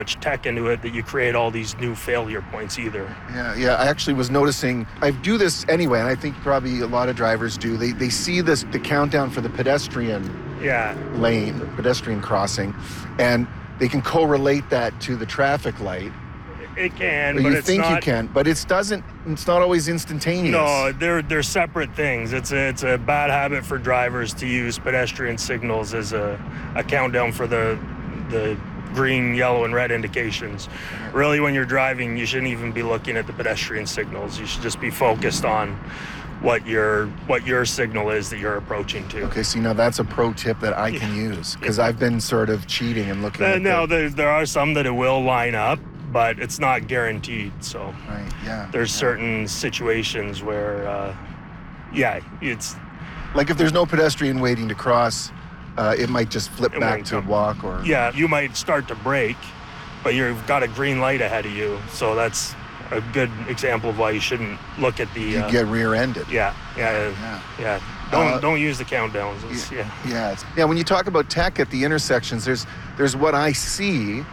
much tech into it that you create all these new failure points either. Yeah. I actually was noticing, I do this anyway, and I think probably a lot of drivers do. They see the countdown for the pedestrian lane, the pedestrian crossing, and they can correlate that to the traffic light. It can, but you it's think not, you can, but it's not always instantaneous. No, they're separate things. It's a bad habit for drivers to use pedestrian signals as a countdown for the green, yellow, and red indications. Really, when you're driving, you shouldn't even be looking at the pedestrian signals. You should just be focused on what your signal is that you're approaching to. Okay, see, now that's a pro tip that I can use, because I've been sort of cheating and looking at now, there are some that it will line up, but it's not guaranteed. So there's certain situations where, it's... Like if there's no pedestrian waiting to cross, it might just flip back to walk or... Yeah, you might start to brake, but you've got a green light ahead of you. So that's a good example of why you shouldn't look at the... You get rear-ended. Yeah. Don't use the countdowns. Yeah, when you talk about tech at the intersections, there's what I see,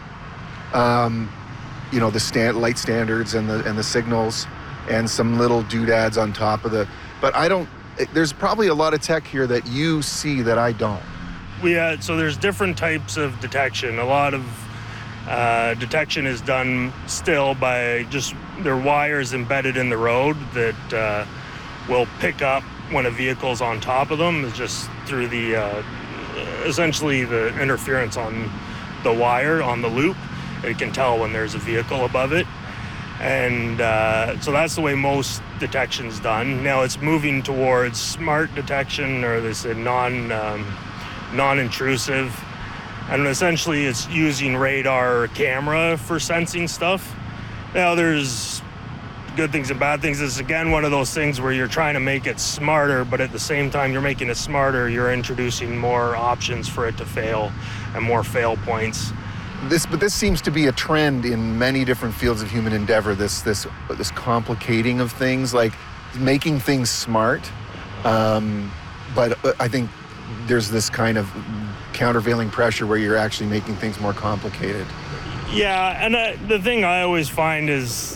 the light standards and the signals and some little doodads on top of but I don't... There's probably a lot of tech here that you see that I don't. So there's different types of detection. A lot of detection is done still by just there are wires embedded in the road that will pick up when a vehicle's on top of them. It's just through the essentially the interference on the wire on the loop. It can tell when there's a vehicle above it. And so that's the way most detection's done. Now it's moving towards smart detection, or this non-intrusive, and essentially it's using radar or camera for sensing stuff. Now there's good things and bad things. It's again one of those things where you're trying to make it smarter, but at the same time you're making it smarter, you're introducing more options for it to fail and more fail points. But this seems to be a trend in many different fields of human endeavor, this complicating of things, like making things smart. But I think there's this kind of countervailing pressure where you're actually making things more complicated. Yeah, and the thing I always find is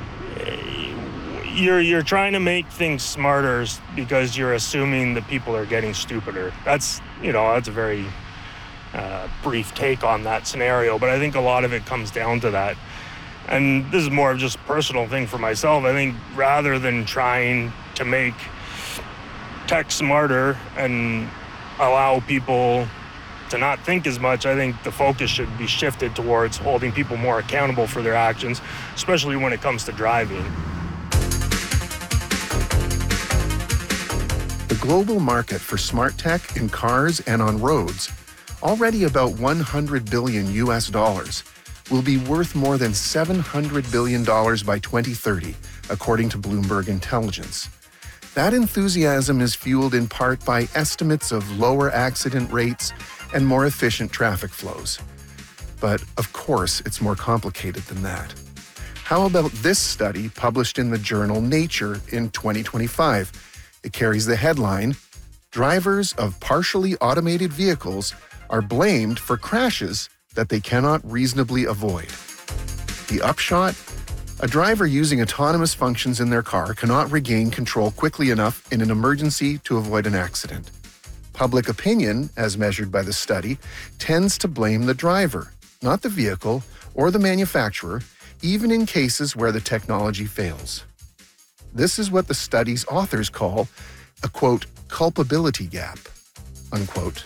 you're trying to make things smarter because you're assuming that people are getting stupider. That's a very brief take on that scenario, but I think a lot of it comes down to that. And this is more of just a personal thing for myself. I think rather than trying to make tech smarter and allow people to not think as much, I think the focus should be shifted towards holding people more accountable for their actions, especially when it comes to driving. The global market for smart tech in cars and on roads, already about $100 billion US, will be worth more than $700 billion by 2030, according to Bloomberg Intelligence. That enthusiasm is fueled in part by estimates of lower accident rates and more efficient traffic flows. But of course, it's more complicated than that. How about this study published in the journal Nature in 2025? It carries the headline, "Drivers of partially automated vehicles are blamed for crashes that they cannot reasonably avoid." The upshot? A driver using autonomous functions in their car cannot regain control quickly enough in an emergency to avoid an accident. Public opinion, as measured by the study, tends to blame the driver, not the vehicle or the manufacturer, even in cases where the technology fails. This is what the study's authors call a, quote, culpability gap, unquote.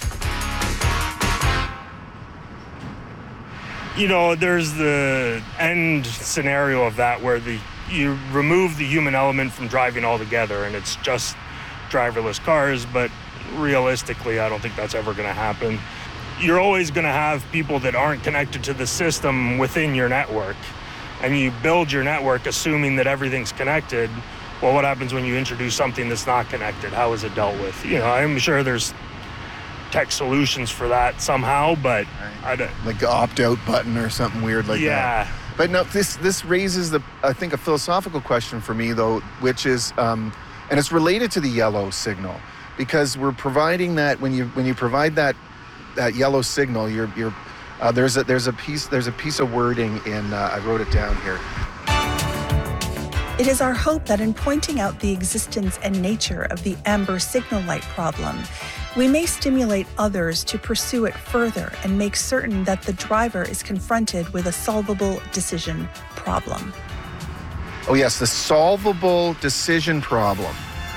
There's the end scenario of that where you remove the human element from driving altogether and it's just driverless cars, but realistically, I don't think that's ever going to happen. You're always going to have people that aren't connected to the system within your network, and you build your network assuming that everything's connected. Well, what happens when you introduce something that's not connected? How is it dealt with? I'm sure there's tech solutions for that somehow, but I don't... Like an opt-out button or something weird like that. Yeah. But no, this raises I think a philosophical question for me though, which is, and it's related to the yellow signal, because we're providing that when you provide that yellow signal, you're There's a piece of wording in. I wrote it down here. It is our hope that in pointing out the existence and nature of the amber signal light problem, we may stimulate others to pursue it further and make certain that the driver is confronted with a solvable decision problem. Oh yes, the solvable decision problem.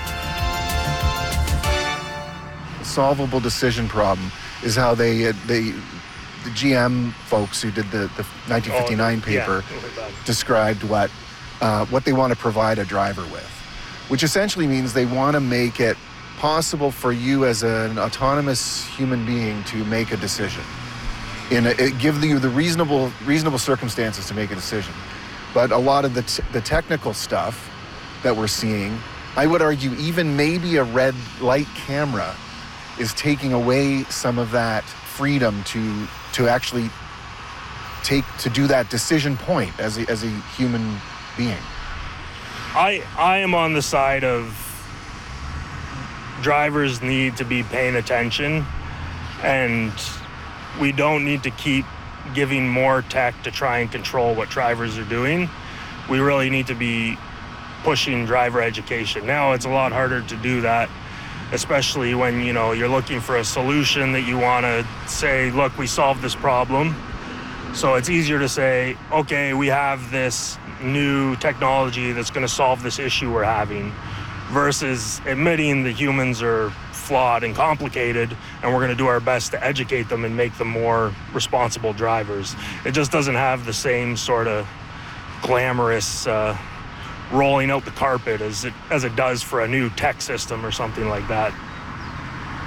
The solvable decision problem is how the GM folks who did the 1959 paper described what they want to provide a driver with, which essentially means they want to make it possible for you as an autonomous human being to make a decision. Give you the reasonable circumstances to make a decision. But a lot of the technical stuff that we're seeing, I would argue even maybe a red light camera is taking away some of that freedom to actually do that decision point as a human being. I am on the side of drivers need to be paying attention, and we don't need to keep giving more tech to try and control what drivers are doing. We really need to be pushing driver education. Now it's a lot harder to do that, especially when you're looking for a solution that you want to say, look, we solved this problem. So it's easier to say, okay, we have this new technology that's going to solve this issue we're having, versus admitting the humans are flawed and complicated, and we're going to do our best to educate them and make them more responsible drivers. It just doesn't have the same sort of glamorous rolling out the carpet as it does for a new tech system or something like that.